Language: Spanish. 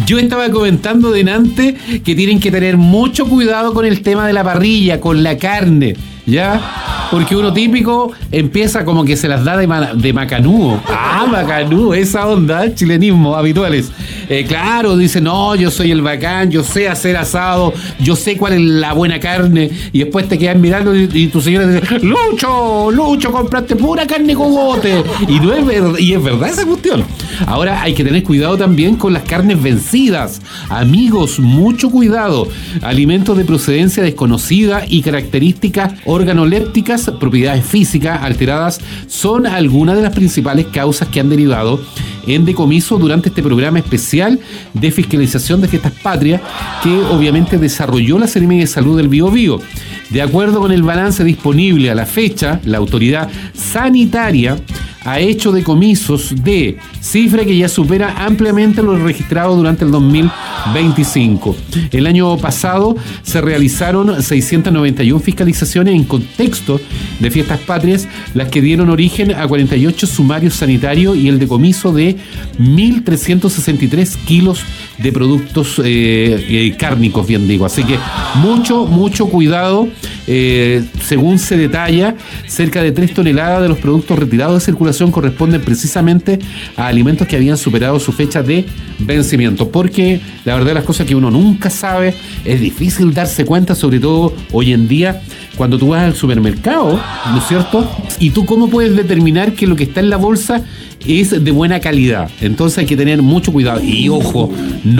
Yo estaba comentando delante que tienen que tener mucho cuidado con el tema de la parrilla, con la carne, ¿ya? Porque uno típico empieza como que se las da de macanudo. Ah, macanudo, esa onda, chilenismo habituales. Claro, dice, no, yo soy el bacán, yo sé hacer asado, yo sé cuál es la buena carne. Y después te quedas mirando y tu señora dice, Lucho, compraste pura carne cogote. Y no es verdad, y es verdad esa cuestión. Ahora hay que tener cuidado también con las carnes vencidas. Amigos, mucho cuidado. Alimentos de procedencia desconocida y características organolépticas, propiedades físicas alteradas, son algunas de las principales causas que han derivado en decomiso durante este programa especial de fiscalización de fiestas patrias que obviamente desarrolló la Seremi de Salud del Biobío. De acuerdo con el balance disponible a la fecha, la autoridad sanitaria ha hecho decomisos de cifra que ya supera ampliamente lo registrado durante el 2025. El año pasado se realizaron 691 fiscalizaciones en contexto de fiestas patrias, las que dieron origen a 48 sumarios sanitarios y el decomiso de 1.363 kilos de productos cárnicos, bien digo. Así que mucho cuidado. Según se detalla, cerca de 3 toneladas de los productos retirados de circulación corresponden precisamente a alimentos que habían superado su fecha de vencimiento, porque la verdad de las cosas que uno nunca sabe, es difícil darse cuenta, sobre todo hoy en día cuando tú vas al supermercado, ¿no es cierto? Y tú cómo puedes determinar que lo que está en la bolsa es de buena calidad. Entonces hay que tener mucho cuidado y ojo,